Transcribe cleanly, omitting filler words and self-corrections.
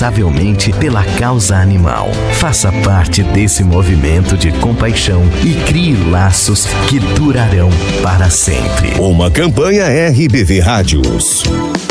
incansavelmente pela causa animal. Faça parte desse movimento de compaixão e crie laços que durarão para sempre. Uma campanha RBV Rádios.